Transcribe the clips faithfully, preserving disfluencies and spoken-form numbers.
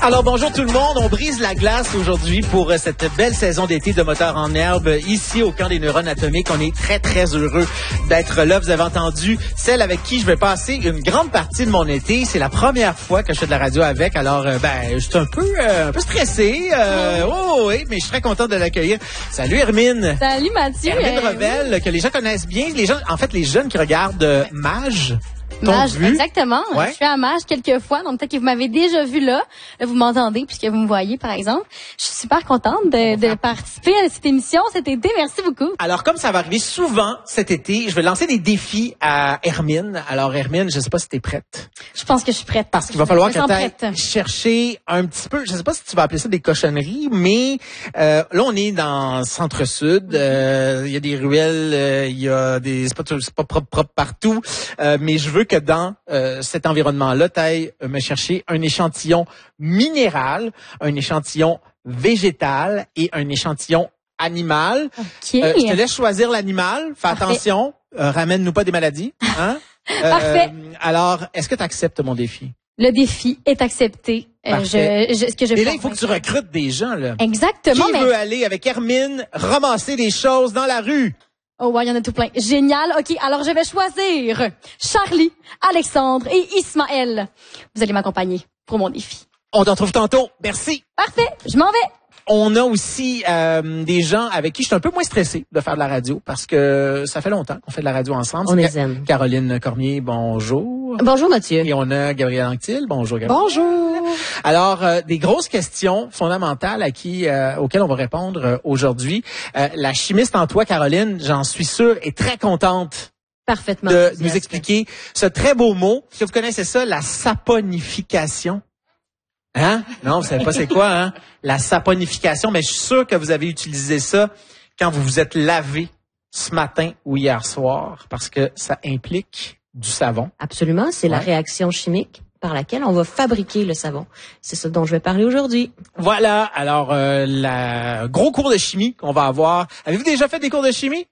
Alors bonjour tout le monde, on brise la glace aujourd'hui pour cette belle saison d'été de Moteur en herbe ici au camp des neurones atomiques. On est très très heureux d'être là. Vous avez entendu celle avec qui je vais passer une grande partie de mon été. C'est la première fois que je fais de la radio avec, alors euh, ben je suis un peu euh, un peu stressé. Euh, oh oui, mais je suis très content de l'accueillir. Salut Hermine. Salut Mathieu. Hermine euh, Revel, oui. que les gens connaissent bien. Les gens, en fait, les jeunes qui regardent euh, Mage. Mage, vu? exactement. Ouais. Je suis à Mage quelques fois, donc peut-être que vous m'avez déjà vu là. Là, vous m'entendez puisque vous me voyez, par exemple. Je suis super contente de, de participer à cette émission cet été. Merci beaucoup. Alors, comme ça va arriver souvent cet été, je vais lancer des défis à Hermine. Alors, Hermine, je sais pas si t'es prête. Je pense que je suis prête. Parce qu'il va falloir Je me que sens tu prête. chercher un petit peu, je sais pas si tu vas appeler ça des cochonneries, mais euh, là, on est dans centre-sud. Euh, il y a des ruelles, euh, il y a des... C'est pas, c'est pas propre, propre partout, euh, mais je veux que dans euh, cet environnement-là, tu ailles me chercher un échantillon minéral, un échantillon végétal et un échantillon animal. OK. Euh, je te laisse choisir l'animal. Fais Parfait. attention. Euh, ramène-nous pas des maladies. Hein? Euh, Parfait. Alors, est-ce que tu acceptes mon défi? Le défi est accepté. Euh, Parfait. je, je, ce que je Et là, fais- il faut que tu recrutes des gens, là. Exactement, Qui mais... veut aller avec Hermine ramasser des choses dans la rue? Oh ouais, il y en a tout plein. Génial. OK, alors je vais choisir Charlie, Alexandre et Ismaël. Vous allez m'accompagner pour mon défi. On t'en trouve tantôt. Merci. Parfait, je m'en vais. On a aussi euh, des gens avec qui je suis un peu moins stressé de faire de la radio parce que ça fait longtemps qu'on fait de la radio ensemble. On C'est les Ca- aime. Caroline Cormier, bonjour. Bonjour Mathieu. Et on a Gabriel Anctil. Bonjour Gabriel. Bonjour. Alors, euh, des grosses questions fondamentales à qui, euh, auxquelles on va répondre euh, aujourd'hui. Euh, la chimiste en toi, Caroline, j'en suis sûre, est très contente Parfaitement. de enthousiaste. nous expliquer ce très beau mot. Est-ce que vous connaissez ça, la saponification? Hein? Non, vous savez pas c'est quoi, hein? La saponification, mais je suis sûr que vous avez utilisé ça quand vous vous êtes lavé ce matin ou hier soir, parce que ça implique du savon. Absolument, c'est la Ouais. réaction chimique par laquelle on va fabriquer le savon. C'est ça dont je vais parler aujourd'hui. Voilà, alors, euh, la gros cours de chimie qu'on va avoir. Avez-vous déjà fait des cours de chimie?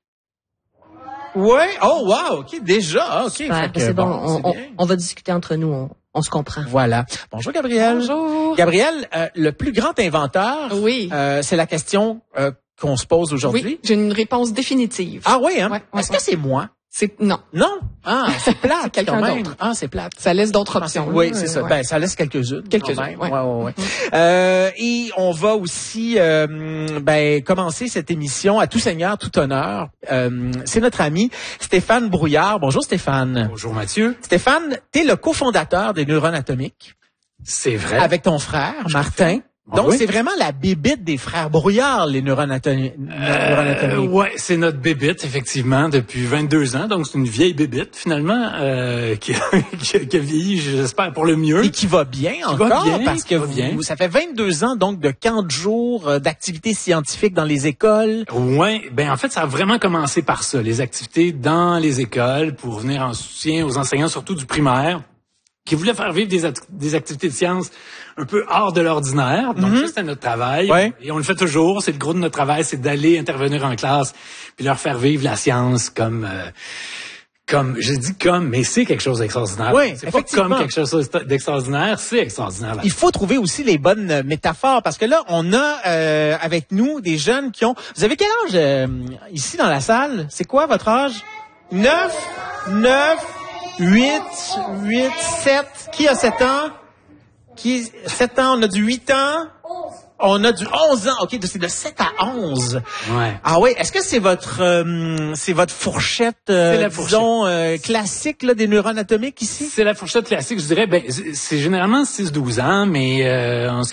Ouais. Oh, wow, OK, déjà, OK. Super, Fait que, c'est bon, bon, on, c'est on, bien. on va discuter entre nous, on, on se comprend. Voilà. Bonjour, Gabriel. Bonjour. Gabriel, euh, le plus grand inventeur, Oui. euh, c'est la question euh, qu'on se pose aujourd'hui. Oui, j'ai une réponse définitive. Ah oui, hein? Ouais, ouais, Est-ce ouais. que c'est moi? C'est non, Non. Ah, c'est plate quelqu'un quand même. d'autre. Ah, c'est plate. ça laisse d'autres Je pensais- options. Oui, là, c'est ça. ouais. Ben, ça laisse quelques-unes. Quelques-unes, quand même. ouais. Ouais, ouais, ouais. Euh, et on va aussi euh, ben, commencer cette émission à tout seigneur, tout honneur. Euh, c'est notre ami Stéphane Brouillard. Bonjour Stéphane. Bonjour Mathieu. Stéphane, tu es le cofondateur des neurones atomiques C'est vrai. avec ton frère, Martin. Ah Donc, oui? c'est vraiment la bébite des frères Brouillard, les neurones, atomi- neurones Euh, atomiques. ouais, c'est notre bébite, effectivement, depuis vingt-deux ans. Donc, c'est une vieille bébite, finalement, euh, qui, a, qui, a, qui a vieilli, j'espère, pour le mieux. Et qui va bien Qui va encore, bien, parce qui que va vous, bien. ça fait vingt-deux ans donc de camp de jour, euh, d'activités scientifiques dans les écoles. Ouais, ben en fait, ça a vraiment commencé par ça, les activités dans les écoles pour venir en soutien aux enseignants, surtout du primaire, qui voulaient faire vivre des, act- des activités de sciences un peu hors de l'ordinaire. Donc, ça, c'était notre travail. Ouais. Et on le fait toujours. C'est le gros de notre travail, c'est d'aller intervenir en classe puis leur faire vivre la science comme... euh, comme, je dis comme, mais c'est quelque chose d'extraordinaire. Oui, c'est pas effectivement. comme quelque chose d'extraordinaire, c'est extraordinaire. Il faut trouver aussi les bonnes euh, métaphores, parce que là, on a euh, avec nous des jeunes qui ont... Vous avez quel âge euh, ici dans la salle? C'est quoi votre âge? Neuf, neuf, huit, huit, sept. Qui a sept ans? Qui, sept ans, on a du huit ans? On a du onze ans. OK, c'est de sept à onze. Ouais. Ah oui, est-ce que c'est votre euh, c'est votre fourchette, euh, C'est la disons, euh, classique là, des neurones atomiques ici? C'est la fourchette classique, je dirais. Ben, c'est c'est généralement six douze ans, mais euh, en ce